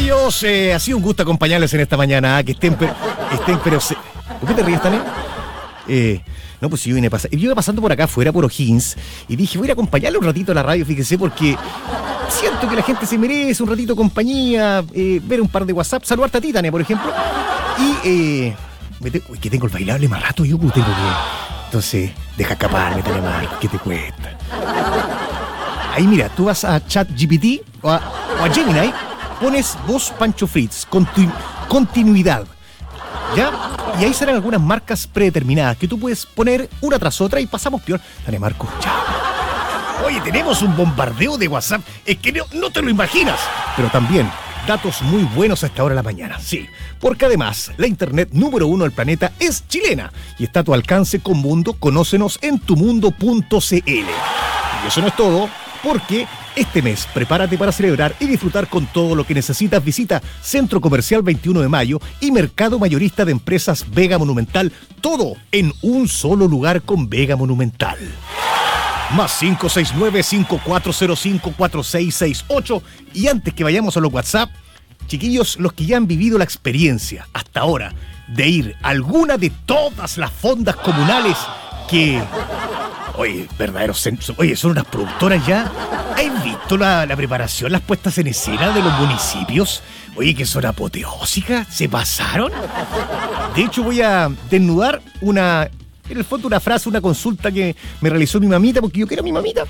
Chiquillos, ha sido un gusto acompañarles en esta mañana. Que estén pero... ¿Por qué te ríes, Tane? No, pues yo iba pasando por acá afuera, por O'Higgins, y dije, voy a ir a acompañarle un ratito a la radio, fíjese, porque siento que la gente se merece un ratito de compañía, ver un par de WhatsApp, saludarte a ti, Tane, por ejemplo. Y que tengo el bailable más rato, yo tengo que... Entonces, deja escaparme, Tane Marcos, ¿qué te cuesta? Ahí mira, tú vas a ChatGPT o a Gemini, pones voz Pancho Fritz, continuidad, ¿ya? Y ahí serán algunas marcas predeterminadas que tú puedes poner una tras otra y pasamos peor. Dale, Marco, chao. Oye, tenemos un bombardeo de WhatsApp, es que no te lo imaginas. Pero también datos muy buenos a esta hora de la mañana, sí. Porque además, la internet número 1 del planeta es chilena y está a tu alcance con Mundo. Conócenos en tumundo.cl. Y eso no es todo, porque este mes prepárate para celebrar y disfrutar con todo lo que necesitas. Visita Centro Comercial 21 de Mayo y Mercado Mayorista de Empresas Vega Monumental. Todo en un solo lugar con Vega Monumental. Más 569-5405-4668. Y antes que vayamos a los WhatsApp, chiquillos, los que ya han vivido la experiencia hasta ahora de ir a alguna de todas las fondas comunales que... Oye, son unas productoras ya. ¿Has visto la preparación, las puestas en escena de los municipios? Oye, que son apoteósicas, ¿se pasaron? De hecho, voy a desnudar en el fondo una frase, una consulta que me realizó mi mamita, porque yo quiero a mi mamita.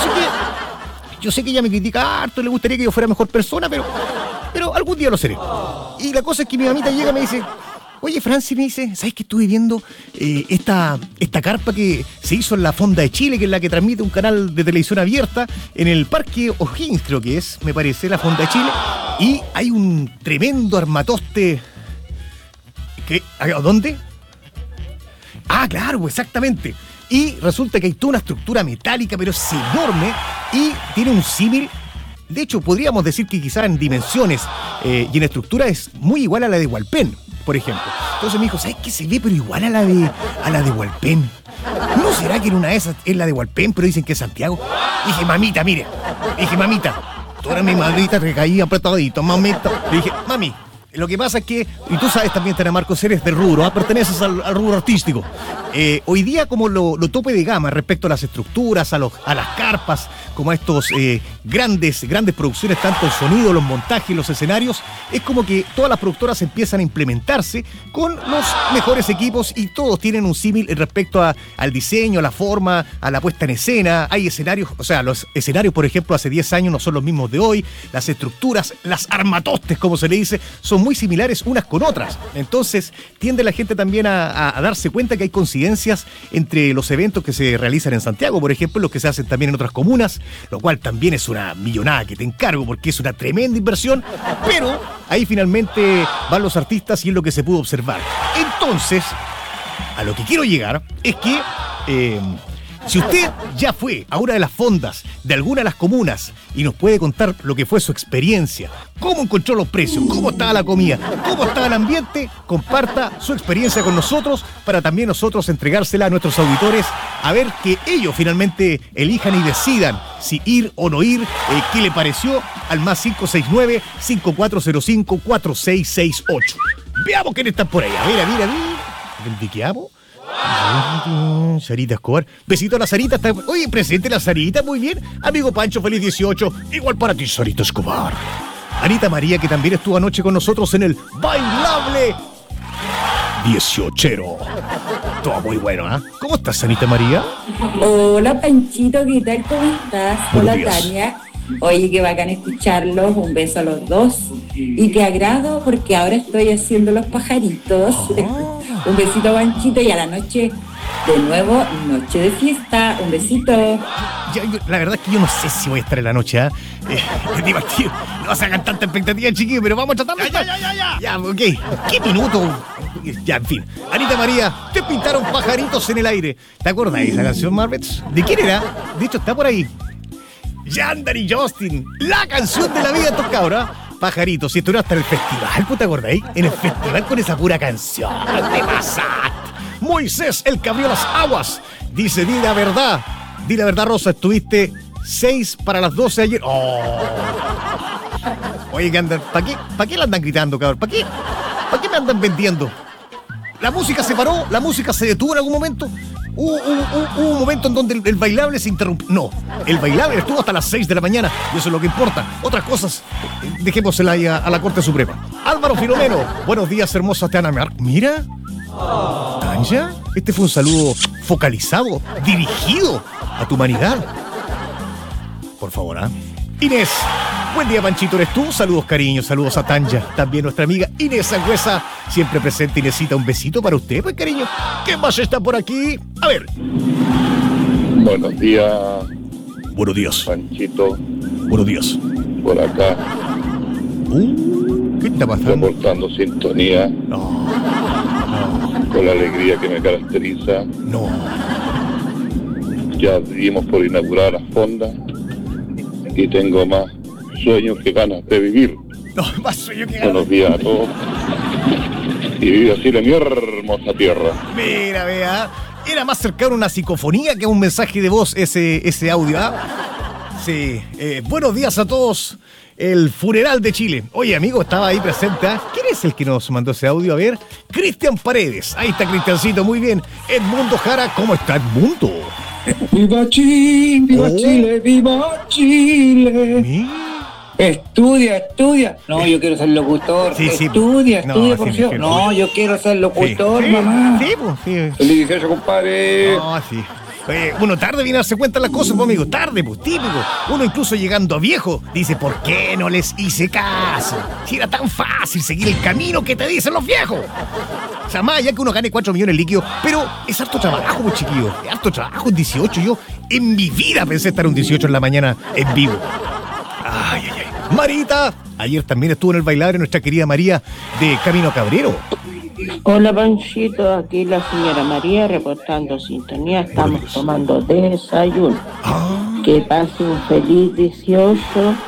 Yo sé que ella me critica harto, le gustaría que yo fuera mejor persona, pero algún día lo seré. Y la cosa es que mi mamita llega y me dice... Oye, Franci, me dice, ¿sabes que estuve viendo esta carpa que se hizo en la Fonda de Chile, que es la que transmite un canal de televisión abierta en el Parque O'Higgins, creo que es, me parece, la Fonda de Chile, y hay un tremendo armatoste... ¿A dónde? Ah, claro, exactamente. Y resulta que hay toda una estructura metálica, pero es enorme, y tiene un símil. De hecho, podríamos decir que quizás en dimensiones y en estructura es muy igual a la de Hualpén, por ejemplo. Entonces me dijo, ¿sabes qué se ve pero igual a la de Hualpén? ¿No será que en una de esas es la de Hualpén, pero dicen que es Santiago? Dije, mamita, mire. Tú eres mi madrita, recaí apretadito, mamita. Le dije, mami, lo que pasa es que, y tú sabes también, Tana Marcos, eres del rubro, perteneces al rubro artístico. Hoy día, como lo tope de gama respecto a las estructuras, a las carpas, como a estos grandes producciones, tanto el sonido, los montajes, los escenarios, es como que todas las productoras empiezan a implementarse con los mejores equipos y todos tienen un símil respecto al diseño, a la forma, a la puesta en escena. Hay escenarios, o sea, los escenarios, por ejemplo, hace 10 años no son los mismos de hoy, las estructuras, las armatostes, como se le dice, son muy similares unas con otras. Entonces, tiende la gente también a darse cuenta que hay coincidencias entre los eventos que se realizan en Santiago, por ejemplo, los que se hacen también en otras comunas, lo cual también es una millonada que te encargo porque es una tremenda inversión, pero ahí finalmente van los artistas y es lo que se pudo observar. Entonces, a lo que quiero llegar es que si usted ya fue a una de las fondas de alguna de las comunas y nos puede contar lo que fue su experiencia, cómo encontró los precios, cómo estaba la comida, cómo estaba el ambiente, comparta su experiencia con nosotros para también nosotros entregársela a nuestros auditores, a ver que ellos finalmente elijan y decidan si ir o no ir, qué le pareció, al más 569-5405-4668. Veamos quién está por ahí. A ver. ¿De qué amo? Sarita Escobar. Besito a la Sarita. Oye, presente la Sarita, muy bien. Amigo Pancho, feliz 18. Igual para ti, Sarita Escobar. Anita María, que también estuvo anoche con nosotros en el bailable 18ero. Todo muy bueno, ¿ah? ¿Cómo estás, Anita María? Hola, Panchito, ¿qué tal? ¿Cómo estás? Buenos Hola, días. Tania. Oye, qué bacán escucharlos. Un beso a los dos. Y qué agrado, porque ahora estoy haciendo los pajaritos. Un besito, Panchito, y a la noche, de nuevo, noche de fiesta. Un besito. La verdad es que yo no sé si voy a estar en la noche, ¿ah? Es divertido. No se hagan tanta expectativa, chiquillos, pero vamos a tratarlo. Ya, ok. ¿Qué minuto? Ya, en fin. Anita María, te pintaron pajaritos en el aire. ¿Te acuerdas de esa canción, Marvets? ¿De quién era? De hecho, está por ahí. Yandar y Justin. La canción de la vida de estos cabros, ¿ah? Pajaritos. Si estuvieron hasta en el festival, ¿te acordáis? En el festival con esa pura canción. ¿Qué pasa? Moisés, el que abrió las aguas. Dice, di la verdad, Rosa, estuviste 6 para las 12 ayer. Oye, ¿qué andan? ¿Para qué la andan gritando, cabrón? ¿Para qué me andan vendiendo? La música se paró, la música se detuvo en algún momento. Hubo un momento en donde el bailable se interrumpió. No, el bailable estuvo hasta las 6 de la mañana y eso es lo que importa. Otras cosas, dejémosela ahí a la Corte Suprema. Álvaro Filomeno, buenos días, hermosa Teana Mar. Mira, Tanya, este fue un saludo focalizado, dirigido a tu humanidad. Por favor, ¿ah? Inés, buen día, Panchito, ¿eres tú? Saludos, cariños, saludos a Tanya, también nuestra amiga Inés Sangüesa, siempre presente. Inésita, un besito para usted, pues, cariño. ¿Qué más está por aquí? A ver. Buenos días. Buenos días. Panchito. Buenos días. Por acá. ¿Qué está pasando? Reportando sintonía. No. Con la alegría que me caracteriza. No. Ya dimos por inaugurar las fondas. Y tengo más sueños que ganas de vivir. No, más sueño que ganas. Buenos días a todos. Y vive así la mi hermosa tierra. Mira, vea. Era más cercano a una psicofonía que a un mensaje de voz ese audio, ¿ah? Sí. Buenos días a todos. El funeral de Chile. Oye, amigo, estaba ahí presente, ¿ah? ¿Quién es el que nos mandó ese audio? A ver. Cristian Paredes. Ahí está Cristiancito, muy bien. Edmundo Jara. ¿Cómo está Edmundo? ¡Viva Chile! ¡Viva Chile! ¡Viva Chile! Estudia. No, yo quiero ser locutor. Sí, sí. Estudia, No, por sí, Dios. sí, No, yo quiero ser locutor, Sí, mamá. sí, pues, sí. Feliz 18, compadre. No, sí. Uno tarde viene a darse cuenta de las cosas, pues, amigo. Tarde, pues, típico. Uno incluso llegando a viejo dice, ¿por qué no les hice caso? Si era tan fácil seguir el camino que te dicen los viejos. O sea, más allá que uno gane 4 millones líquidos, pero es harto trabajo, pues, chiquillo. Es harto trabajo, un 18. Yo en mi vida pensé estar un 18 en la mañana en vivo. Ay. Marita, ayer también estuvo en el bailabre nuestra querida María de Camino Cabrero. Hola, Panchito, aquí la señora María reportando sintonía. Estamos tomando desayuno. Que pase un feliz 18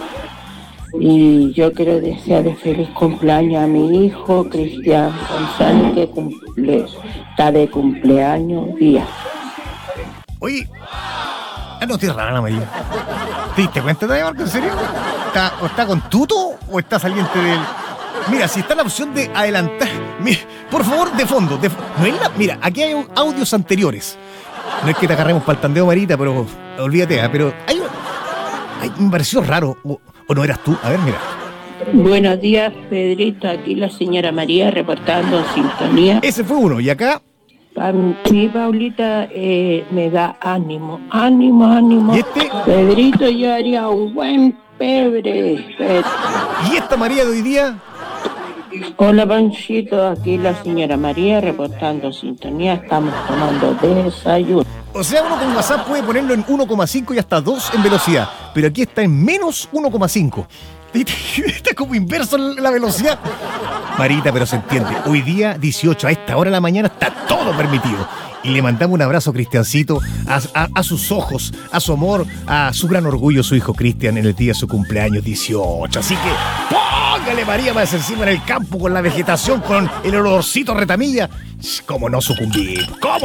y yo quiero desearle feliz cumpleaños a mi hijo Cristian González, que está de cumpleaños día. Oye, no estoy rara la María. ¿Te diste cuenta de Marco? ¿En serio? ¿Está con tuto o está saliente del...? Mira, si está la opción de adelantar... Mira, por favor, de fondo. No es la... Mira, aquí hay audios anteriores. No es que te agarremos para el tandeo, Marita, pero olvídate, pero me pareció raro. ¿O no eras tú? A ver, mira. Buenos días, Pedrito, aquí la señora María reportando sintonía. Ese fue uno, y acá... Sí, Paulita, me da ánimo. ¿Y este? Pedrito, yo haría un buen pebre. ¿Y esta María de hoy día? Hola, Panchito, aquí la señora María reportando sintonía. Estamos tomando desayuno. O sea, uno con WhatsApp puede ponerlo en 1,5 y hasta 2 en velocidad, pero aquí está en menos 1,5. Está como inverso la velocidad. Marita, pero se entiende. Hoy día, 18, a esta hora de la mañana, está todo permitido. Y le mandamos un abrazo a Cristiancito, a sus ojos, a su amor, a su gran orgullo, su hijo Cristian, en el día de su cumpleaños 18. Así que póngale María más encima en el campo con la vegetación, con el olorcito retamilla. ¿Cómo no sucumbir?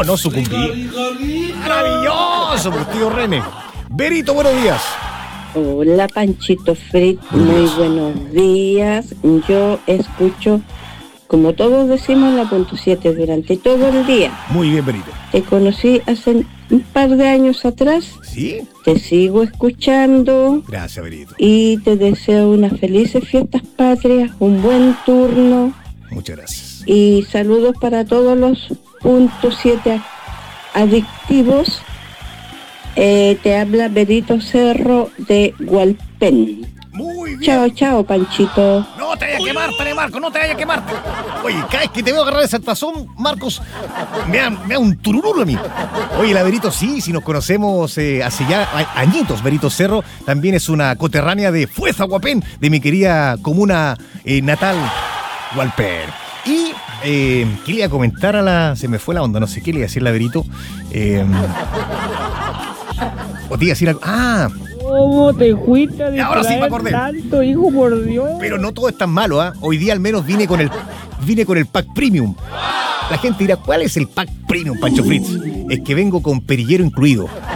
Maravilloso, pues, tío René. Berito, buenos días. Hola, Panchito Frit, muy buenos días. Yo escucho, como todos decimos, la punto 7 durante todo el día. Muy bien, Berito. Te conocí hace un par de años atrás. ¿Sí? Te sigo escuchando. Gracias, Berito. Y te deseo unas felices fiestas patrias, un buen turno. Muchas gracias. Y saludos para todos los punto 7 adictivos. Te habla Berito Cerro de Hualpén. Muy bien. Chao, Panchito. No te vayas a quemar, Marcos, no te vayas a quemarte. Oye, cada vez que te veo agarrar ese tazón, Marcos, me da un tururú a mí. Oye, la Berito, sí, si nos conocemos hace ya añitos. Berito Cerro también es una coterránea de Fueza, Hualpén, de mi querida comuna natal, Hualpén. Y quería comentar se me fue la onda, no sé qué le iba a decir la Berito. O te iba a decir algo. ¿Cómo te fuiste de ahora sí me acordé. Tanto, hijo, por Dios? Pero no todo es tan malo, ¿ah? Hoy día al menos vine con el pack premium. La gente dirá, ¿cuál es el pack premium, Pancho Fritz? Es que vengo con perillero incluido.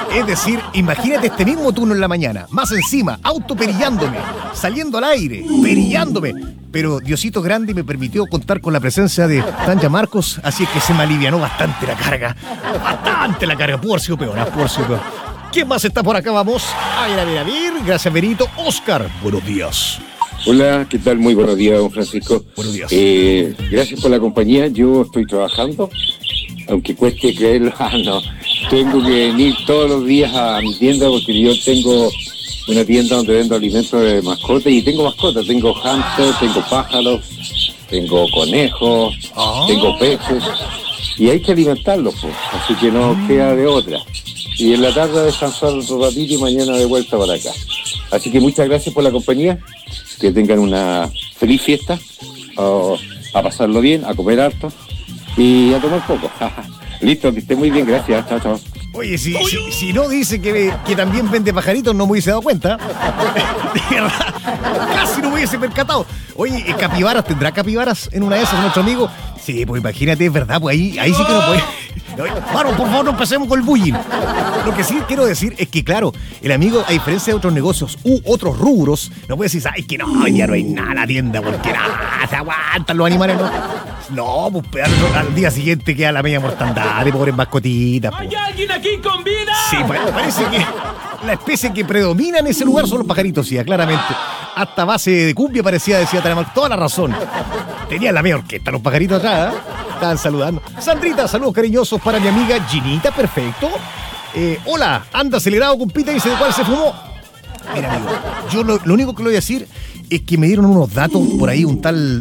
Es decir, imagínate este mismo turno en la mañana, más encima, autoperillándome, saliendo al aire, perillándome. Pero Diosito grande me permitió contar con la presencia de Tanja Marcos, así es que se me alivianó bastante la carga. Pudo haber sido peor, pudo haber sido peor. ¿Quién más está por acá? Vamos. A ver. Gracias, Benito. Oscar, buenos días. Hola, ¿qué tal? Muy buenos días, don Francisco. Buenos días. Gracias por la compañía. Yo estoy trabajando, aunque cueste creerlo. No, tengo que venir todos los días a mi tienda porque yo tengo una tienda donde vendo alimentos de mascotas y tengo mascotas. Tengo hámster, tengo pájaros, tengo conejos, tengo peces y hay que alimentarlos, pues. Así que no queda de otra. Y en la tarde a descansar otro ratito y mañana de vuelta para acá. Así que muchas gracias por la compañía. Que tengan una feliz fiesta. A pasarlo bien, a comer harto y a tomar poco. Listo, que esté muy bien, gracias. Chao, chao. Oye, si no dice que también vende pajaritos, no me hubiese dado cuenta. De verdad, casi no me hubiese percatado. Oye, capibaras, ¿tendrá capibaras en una de esas nuestro amigo? Sí, pues imagínate, es verdad, pues ahí sí que no puede. Mano, por favor, no empecemos con el bullying. Lo que sí quiero decir es que, claro, el amigo, a diferencia de otros negocios u otros rubros, no puede decir, ay, que no, ya no hay nada en la tienda porque nada, se aguantan los animales, ¿no? No, pues al día siguiente queda la media mortandad de pobres mascotitas. ¿Hay alguien aquí con vida? Sí, parece que la especie que predomina en ese lugar son los pajaritos, sí, claramente. Hasta base de cumbia parecía, decía Taramar, toda la razón. Tenían la media orquesta, los pajaritos atrás, ¿eh? Estaban saludando. Sandrita, saludos cariñosos para mi amiga Ginita, perfecto. Hola, anda acelerado, compita, dice de cuál se fumó. Mira, amigo, yo lo único que le voy a decir es que me dieron unos datos por ahí, un tal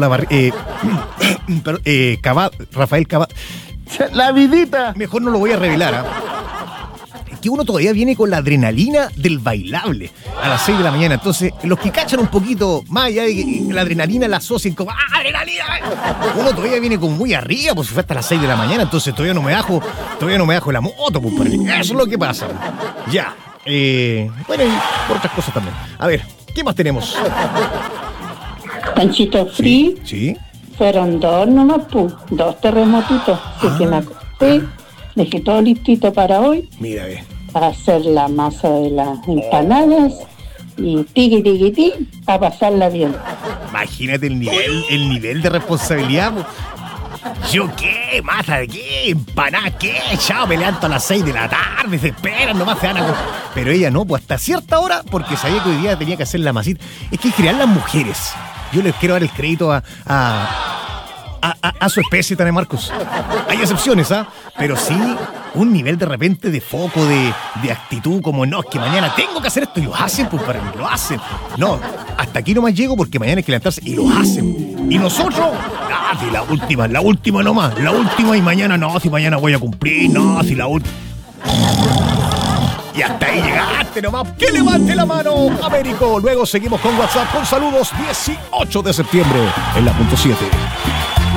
Rafael Cabad. La vidita. Mejor no lo voy a revelar, ¿ah? Que uno todavía viene con la adrenalina del bailable a las 6 de la mañana. Entonces, los que cachan un poquito más allá de que la adrenalina la asocian como ¡adrenalina! Uno todavía viene como muy arriba, pues si fue hasta las 6 de la mañana, entonces todavía no me bajo la moto, pues por ahí. Eso es lo que pasa. Ya. Bueno, y por otras cosas también. A ver, ¿qué más tenemos? Panchito Free. Sí. Fueron 2 nomás, pues, 2 terremotitos. Así que me acosté, dejé todo listito para hoy. Mira, ve. Para hacer la masa de las empanadas y tiqui, para pasarla bien. Imagínate el nivel de responsabilidad, pues. ¿Yo qué? ¿Masa de qué? ¿Empanada qué? Chao, me levanto a las 6 de la tarde, se esperan, nomás se van a... Pero ella no, pues hasta cierta hora, porque sabía que hoy día tenía que hacer la masita. Es que en general las mujeres, yo les quiero dar el crédito a su especie, Tania Marcos. Hay excepciones, ¿ah? Pero sí, un nivel de repente de foco, de actitud, como no, es que mañana tengo que hacer esto, y lo hacen, pues para mí, lo hacen. No, hasta aquí nomás llego porque mañana hay que levantarse, y lo hacen. Y nosotros, si la última nomás, la última, y mañana no, si mañana voy a cumplir, no, si la última. Y hasta ahí llegaste nomás. ¡Que levante la mano, Américo! Luego seguimos con WhatsApp con saludos 18 de septiembre en la .7.